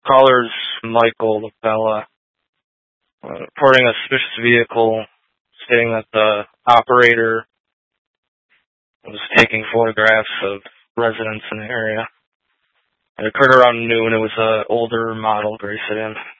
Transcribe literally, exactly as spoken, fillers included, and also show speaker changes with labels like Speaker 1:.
Speaker 1: Caller's Michael LaBella, uh, reporting a suspicious vehicle, stating that the operator was taking photographs of residents in the area. It occurred around noon. It was an older model gray sedan.